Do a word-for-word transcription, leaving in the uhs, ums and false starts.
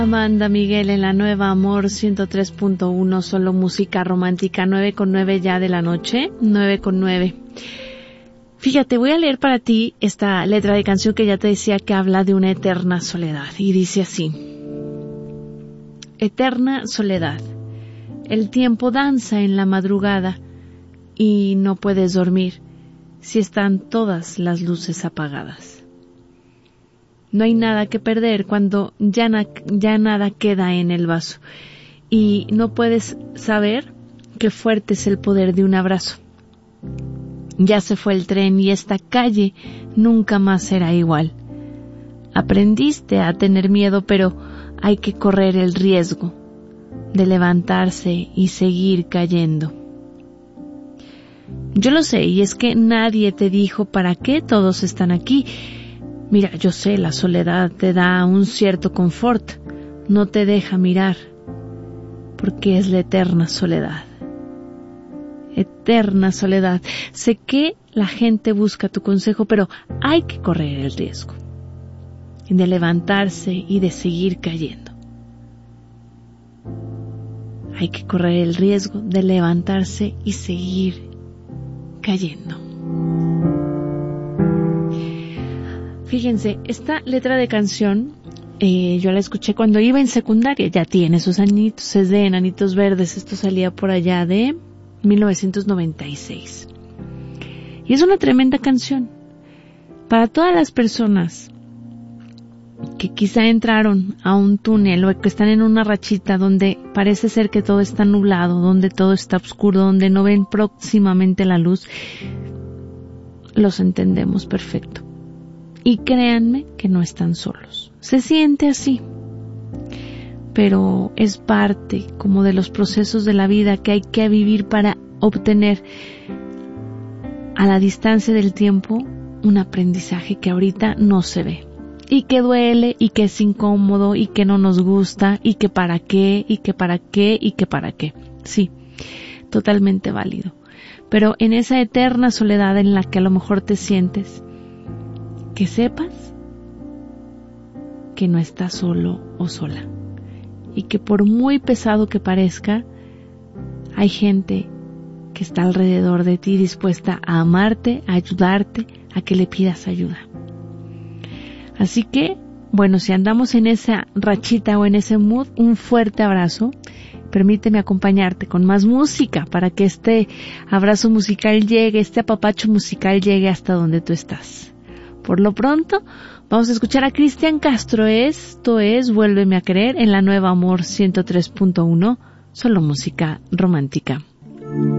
Amanda Miguel en la Nueva Amor ciento tres punto uno, solo música romántica, nueve con nueve ya de la noche, nueve con nueve. Fíjate, voy a leer para ti esta letra de canción que ya te decía que habla de una eterna soledad y dice así: eterna soledad, el tiempo danza en la madrugada y no puedes dormir si están todas las luces apagadas. No hay nada que perder cuando ya, na- ya nada queda en el vaso y no puedes saber qué fuerte es el poder de un abrazo. Ya se fue el tren y esta calle nunca más será igual. Aprendiste a tener miedo, pero hay que correr el riesgo de levantarse y seguir cayendo. Yo lo sé, y es que nadie te dijo para qué todos están aquí. Mira, yo sé, la soledad te da un cierto confort, no te deja mirar, porque es la eterna soledad. Eterna soledad. Sé que la gente busca tu consejo, pero hay que correr el riesgo de levantarse y de seguir cayendo. Hay que correr el riesgo de levantarse y seguir cayendo. Fíjense, esta letra de canción eh, yo la escuché cuando iba en secundaria, ya tiene sus añitos, es de Enanitos Verdes, esto salía por allá de mil novecientos noventa y seis. Y es una tremenda canción para todas las personas que quizá entraron a un túnel o que están en una rachita donde parece ser que todo está nublado, donde todo está oscuro, donde no ven próximamente la luz. Los entendemos perfecto. Y créanme que no están solos. Se siente así, pero es parte como de los procesos de la vida que hay que vivir para obtener a la distancia del tiempo un aprendizaje que ahorita no se ve y que duele y que es incómodo y que no nos gusta y que para qué y que para qué y que para qué. Sí, totalmente válido. Pero en esa eterna soledad en la que a lo mejor te sientes, que sepas que no estás solo o sola y que por muy pesado que parezca, hay gente que está alrededor de ti dispuesta a amarte, a ayudarte, a que le pidas ayuda. Así que, bueno, si andamos en esa rachita o en ese mood, un fuerte abrazo. Permíteme acompañarte con más música para que este abrazo musical llegue, este apapacho musical llegue hasta donde tú estás. Por lo pronto, vamos a escuchar a Cristian Castro. Esto es Vuélveme a Querer en la Nueva Amor ciento tres punto uno, solo música romántica.